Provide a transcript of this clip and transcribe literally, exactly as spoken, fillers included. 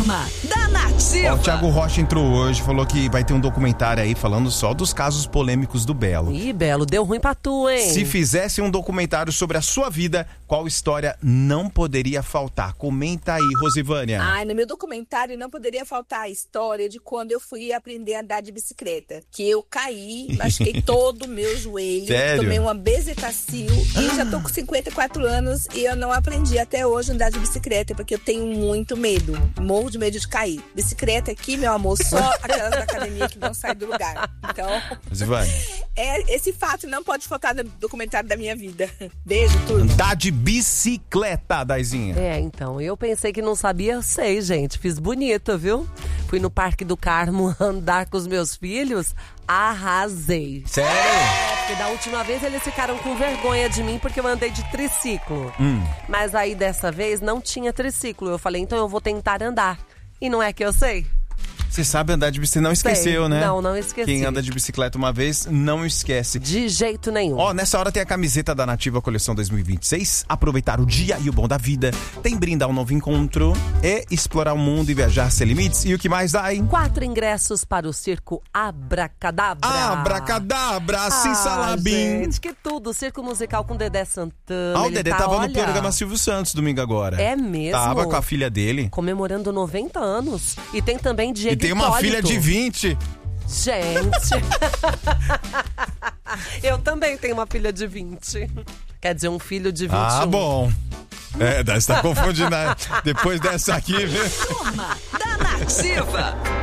Turma da Nativa. Ó, o Thiago Rocha entrou hoje, falou que vai ter um documentário aí falando só dos casos polêmicos do Belo. Ih, Belo, deu ruim pra tu, hein? Se fizesse um documentário sobre a sua vida, qual história não poderia faltar? Comenta aí, Rosivânia. Ai, no meu documentário não poderia faltar a história de quando eu fui aprender a andar de bicicleta. Que eu caí, machuquei todo o meu joelho. Sério? Tomei uma bezetacil e já tô com cinquenta e quatro anos e eu não aprendi até hoje a andar de bicicleta, porque eu tenho muito medo. Morro de medo de cair. Bicicleta aqui, meu amor, só aquelas da academia que não saem do lugar. Então, Rosivânia. é, esse fato não pode faltar no documentário da minha vida. Beijo, turma. Andar de bicicleta, Daizinha. É, então, eu pensei que não sabia, eu sei, gente. Fiz bonito, viu? Fui no Parque do Carmo andar com os meus filhos, arrasei. Sério? É, porque da última vez eles ficaram com vergonha de mim porque eu andei de triciclo. Hum. Mas aí dessa vez não tinha triciclo. Eu falei, então eu vou tentar andar. E não é que eu sei. Você sabe andar de bicicleta, não esqueceu, Sei. né? Não, não esqueci. Quem anda de bicicleta uma vez, não esquece. De jeito nenhum. Ó, nessa hora tem a camiseta da Nativa Coleção dois mil e vinte e seis. Aproveitar o dia e o bom da vida. Tem brindar um novo encontro. É explorar o mundo e viajar sem limites. E o que mais dá, hein? Quatro ingressos para o circo Abracadabra. Abracadabra, Ah, Cin-Salabim. gente, que tudo. Circo musical com Dedé Santana. Ah, o Ele Dedé tá, tava olha, no programa Silvio Santos domingo agora. É mesmo? Tava com a filha dele. Comemorando noventa anos. E tem também Diego E tem uma Hipólito. filha de vinte. Gente. Eu também tenho uma filha de vinte. Quer dizer, um filho de vinte e um. Ah, bom. É, você tá confundindo. Né? Depois dessa aqui, viu? Turma da Nativa.